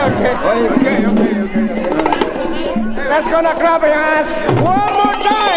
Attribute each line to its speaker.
Speaker 1: Okay.
Speaker 2: Okay.
Speaker 1: Let's gonna clap your hands one more time.